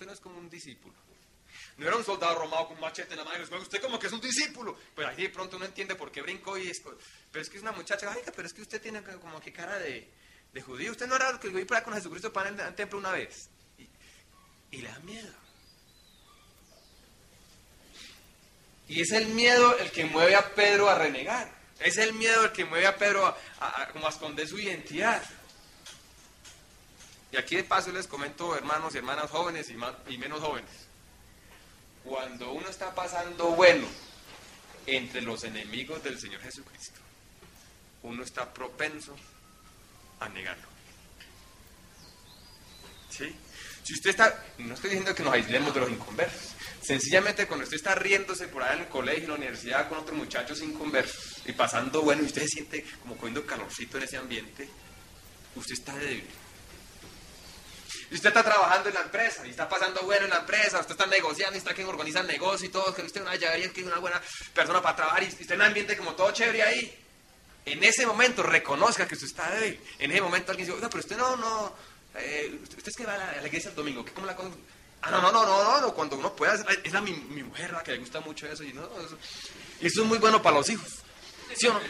usted no es como un discípulo. No era un soldado romano con un machete en la mano, usted como que es un discípulo. Pues ahí de pronto uno entiende por qué brincó y esto. Pero es que es una muchacha, ay, pero es que usted tiene como que cara de judío. Usted no era el que iba por ahí con Jesucristo para ir al templo una vez. Y le da miedo. Y es el miedo el que mueve a Pedro a renegar. Es el miedo el que mueve a Pedro como a esconder su identidad. Y aquí de paso les comento, hermanos y hermanas jóvenes y menos jóvenes. Cuando uno está pasando bueno entre los enemigos del Señor Jesucristo, uno está propenso a negarlo. ¿Sí? Si usted está, no estoy diciendo que nos aislemos de los inconversos, sencillamente cuando usted está riéndose por ahí en el colegio, en la universidad, con otros muchachos inconversos, y pasando bueno, y usted se siente como cogiendo calorcito en ese ambiente, usted está débil. Y usted está trabajando en la empresa, y está pasando bueno en la empresa, usted está negociando, y está quien organiza el negocio y todo, que usted es una llavería, que es una buena persona para trabajar, y está en un ambiente como todo chévere ahí. En ese momento reconozca que usted está débil. En ese momento alguien dice, oiga, pero usted usted es que va a la iglesia el domingo, ¿cómo la cosa? No, cuando uno pueda, es mi mujer la que le gusta mucho eso, y eso es muy bueno para los hijos, ¿sí o no?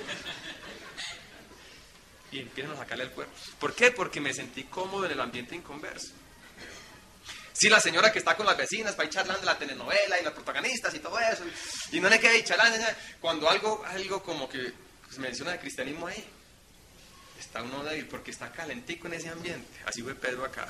Y empiezan a sacarle el cuerpo. ¿Por qué? Porque me sentí cómodo en el ambiente inconverso. Sí, la señora que está con las vecinas para ir charlando de la telenovela y las protagonistas y todo eso, y no le queda ir charlando, cuando algo como que se menciona de cristianismo ahí, está uno débil porque está calentico en ese ambiente. Así fue Pedro acá.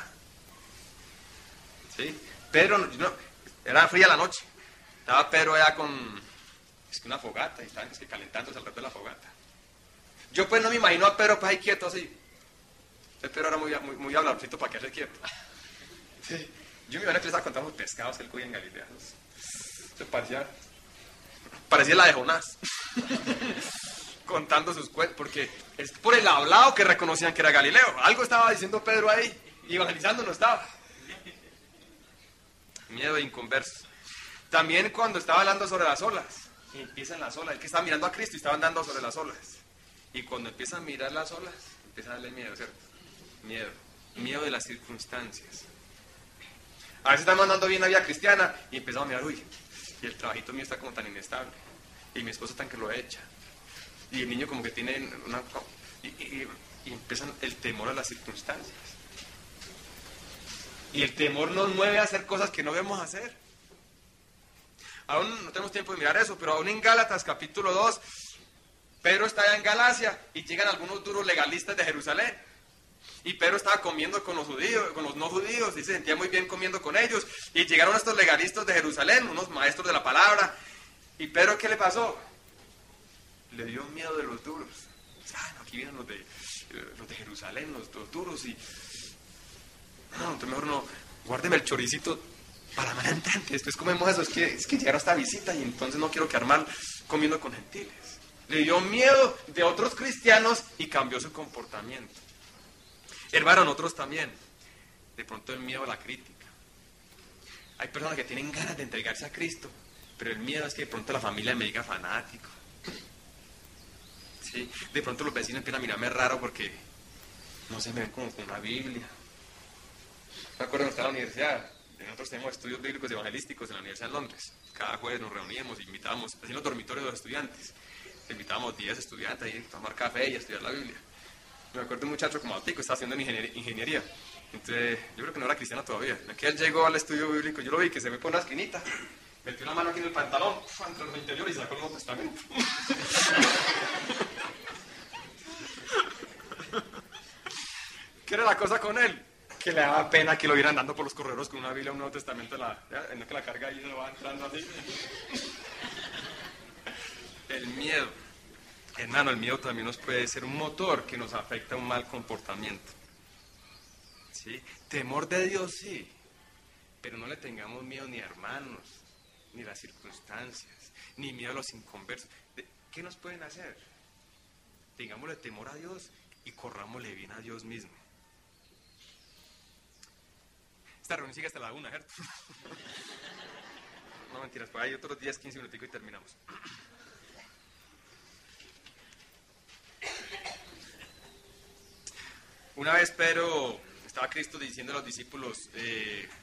¿Sí? Pedro, era fría la noche. Estaba Pedro allá con una fogata y estaban calentándose alrededor de la fogata. Yo pues no me imagino a Pedro pues ahí quieto así. Pedro era muy hablarcito para quedarse quieto. Sí. Yo me imagino que les estaba contando los pescados que él cogía en Galilea. Se parecía la de Jonás. Contando sus cuentos, porque es por el hablado que reconocían que era Galileo. Algo estaba diciendo Pedro ahí, y evangelizando no estaba. Miedo de inconversos. También cuando estaba hablando sobre las olas, y empiezan las olas, el que estaba mirando a Cristo y estaba andando sobre las olas. Y cuando empieza a mirar las olas, empieza a darle miedo, ¿cierto? Miedo de las circunstancias. A veces estamos andando bien la vida cristiana y empezamos a mirar, uy, y el trabajito mío está como tan inestable, y mi esposo tan que lo echa. Y el niño como que tiene y empiezan el temor a las circunstancias. Y el temor nos mueve a hacer cosas que no debemos hacer. Aún no tenemos tiempo de mirar eso, pero aún en Gálatas capítulo 2, Pedro está allá en Galacia y llegan algunos duros legalistas de Jerusalén. Y Pedro estaba comiendo con los judíos, con los no judíos, y se sentía muy bien comiendo con ellos. Y llegaron estos legalistas de Jerusalén, unos maestros de la palabra. ¿Y Pedro qué le pasó? Le dio miedo de los duros. No, aquí vienen los de Jerusalén, los duros, y no, entonces mejor no, guárdeme el choricito para más entrante, después comemos eso, es que llegaron a esta visita y entonces no quiero quedar mal comiendo con gentiles. Le dio miedo de otros cristianos y cambió su comportamiento. Hermano, nosotros también, de pronto el miedo a la crítica. Hay personas que tienen ganas de entregarse a Cristo, pero el miedo es que de pronto la familia me diga fanático. ¿Sí? De pronto los vecinos empiezan a mirarme raro porque no se me ven como con una Biblia. Me acuerdo cuando estaba en la universidad, nosotros tenemos estudios bíblicos evangelísticos en la Universidad de Londres. Cada jueves nos reuníamos, invitábamos, así en los dormitorios de los estudiantes. Invitábamos 10 estudiantes ahí a tomar café y a estudiar la Biblia. Me acuerdo de un muchacho como Altico, estaba haciendo ingeniería. Entonces, yo creo que no era cristiano todavía. Que él llegó al estudio bíblico, yo lo vi que se fue por una esquinita, metió la mano aquí en el pantalón, entre los interiores y sacó el Nuevo Testamento. ¿Qué era la cosa con él? Que le daba pena que lo vieran andando por los corredores con una Biblia, un Nuevo Testamento, en lo que la carga ahí se lo va entrando así. El miedo. Hermano, el miedo también nos puede ser un motor que nos afecta a un mal comportamiento. ¿Sí? Temor de Dios, sí. Pero no le tengamos miedo ni a hermanos, ni a las circunstancias, ni miedo a los inconversos. ¿Qué nos pueden hacer? Tengámosle temor a Dios y corrámosle bien a Dios mismo. Esta reunión sigue hasta la 1, ¿cierto? No, mentiras, por ahí otros 10, 15 minuticos y terminamos. Una vez Pedro, estaba Cristo diciendo a los discípulos,